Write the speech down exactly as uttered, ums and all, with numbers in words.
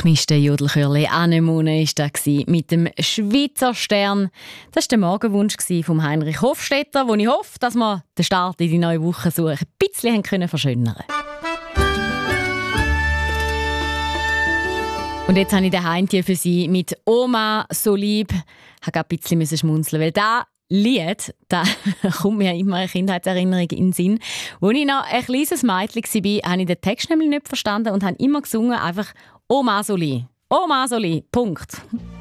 gemischte Jodelchörli Anemone war das mit dem Schweizer Stern. Das war der Morgenwunsch von Heinrich Hofstetter, wo ich hoffe, dass wir den Start in die neue Woche so ein bisschen können verschönern können. Und jetzt habe ich den Heintje für Sie mit «Oma so lieb». Ich musste ein bisschen schmunzeln, weil da Lied, da kommt mir immer eine Kindheitserinnerung in den Sinn. Als ich noch ein kleines Mädchen war, habe ich den Text nämlich nicht verstanden und habe immer gesungen, einfach «Oma Soli, Oma Soli», Punkt.